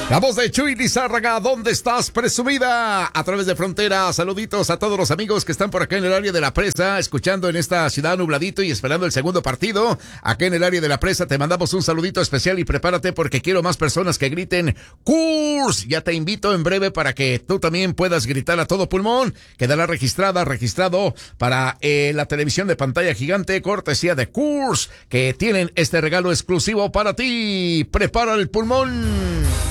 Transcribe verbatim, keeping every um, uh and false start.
La voz de Chuy Lizárraga, ¿dónde estás, presumida? A través de Frontera, saluditos a todos los amigos que están por acá en el área de la presa, escuchando en esta ciudad nubladito y esperando el segundo partido. Acá en el área de la presa te mandamos un saludito especial y prepárate porque quiero más personas que griten ¡Kurs! Ya te invito en breve para que tú también puedas gritar a todo pulmón. Quedará registrada, registrado para eh, la televisión de pantalla gigante, cortesía de Kurs, que tienen este regalo exclusivo para ti. Prepara el pulmón.